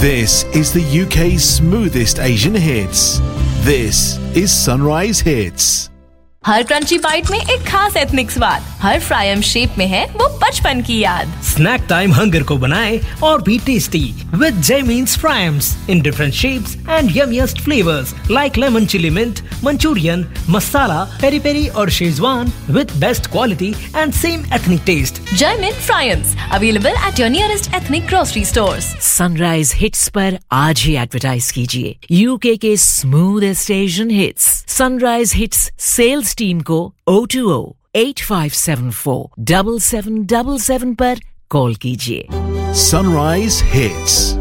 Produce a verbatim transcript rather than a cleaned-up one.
This is the U K's smoothest Asian hits. This is Sunrise Hits. Her crunchy bite में एक खास ethnic स्वाद, हर फ्राइम shape में है वो बचपन की याद। स्नैक टाइम हंगर को बनाए और भी tasty with जैमीन्स fryums in different shapes and यमीएस्ट flavours like lemon chilli mint, Manchurian, masala, peri peri और Schezwan with best quality and same ethnic test. Jaimin fryums available at your nearest ethnic grocery stores. Sunrise hits पर आज ही advertise कीजिए UK के smoothest Asian hits. Sunrise hits sales team को O two O eight five seven four seven seven seven seven पर call कीजिए। Sunrise Hits.